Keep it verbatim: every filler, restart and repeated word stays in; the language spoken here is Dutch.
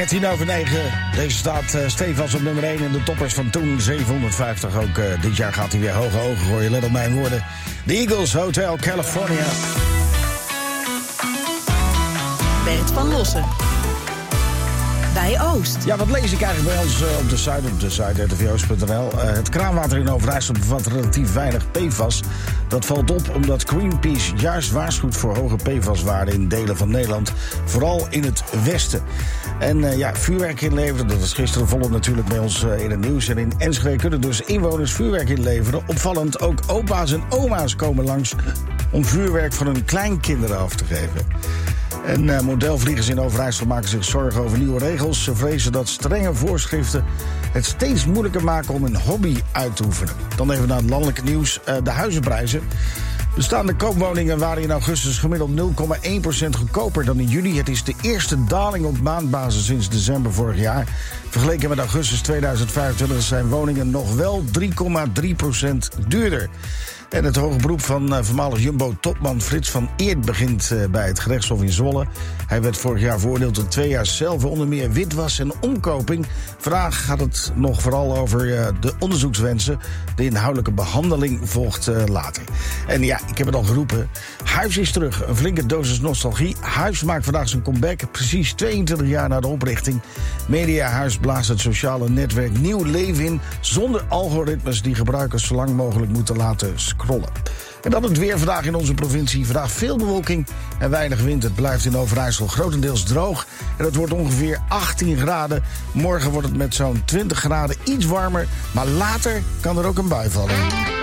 dertien over negen. Deze staat uh, stevast op nummer één in de toppers van toen. zevenhonderdvijftig. Ook uh, dit jaar gaat hij weer hoge ogen gooien. Let op mijn woorden. The Eagles, Hotel California. Bert van Lossen. Bij Oost. Ja, wat lees ik eigenlijk bij ons uh, op de site, op de site r t v oost punt n l. Uh, het kraanwater in Overijssel bevat relatief weinig P F A S. Dat valt op omdat Greenpeace juist waarschuwt voor hoge P F A S-waarden in delen van Nederland. Vooral in het westen. En uh, ja, vuurwerk inleveren, dat was gisteren volop natuurlijk bij ons uh, in het nieuws. En in Enschede kunnen dus inwoners vuurwerk inleveren. Opvallend, ook opa's en oma's komen langs om vuurwerk van hun kleinkinderen af te geven. En uh, modelvliegers in Overijssel maken zich zorgen over nieuwe regels. Ze vrezen dat strenge voorschriften het steeds moeilijker maken om een hobby uit te oefenen. Dan even naar het landelijke nieuws. Uh, de huizenprijzen. Bestaande koopwoningen waren in augustus gemiddeld nul komma één procent goedkoper dan in juli. Het is de eerste daling op maandbasis sinds december vorig jaar. Vergeleken met augustus tweeduizend vijfentwintig zijn woningen nog wel drie komma drie procent duurder. En het hoge beroep van uh, voormalig Jumbo-topman Frits van Eert begint uh, bij het gerechtshof in Zwolle. Hij werd vorig jaar veroordeeld tot twee jaar cel voor onder meer witwas en omkoping. Vandaag gaat het nog vooral over uh, de onderzoekswensen. De inhoudelijke behandeling volgt uh, later. En ja, ik heb het al geroepen. Huis is terug. Een flinke dosis nostalgie. Huis maakt vandaag zijn comeback. Precies tweeëntwintig jaar na de oprichting. Mediahuis blaast het sociale netwerk nieuw leven in. Zonder algoritmes die gebruikers zo lang mogelijk moeten laten scrollen. En dan het weer vandaag in onze provincie. Vandaag veel bewolking en weinig wind. Het blijft in Overijssel grotendeels droog. En het wordt ongeveer achttien graden. Morgen wordt het met zo'n twintig graden iets warmer. Maar later kan er ook een bui vallen.